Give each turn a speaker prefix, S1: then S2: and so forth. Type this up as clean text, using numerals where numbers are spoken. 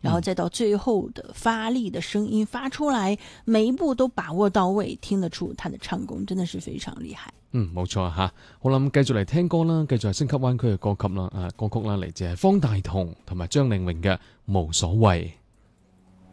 S1: 然後再到最後的發力的聲音發出來，每一步都把握到位，聽得出他的唱功真的是非常厲害。
S2: 冇錯吓。好啦，咁繼續嚟聽歌啦，繼續係星級灣區嘅歌曲啦，嚟自係方大同同埋張靚穎嘅《無所謂》。